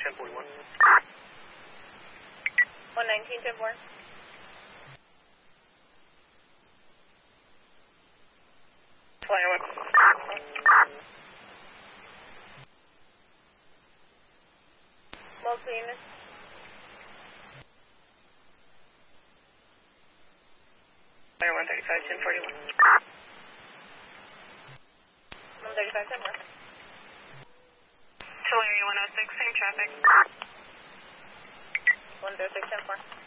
1041. 119, 10-4. Flyer 1. Multiple units. Flyer 135, 1041. 135, 10-4. Tulare 106, same traffic. 136, 10-4.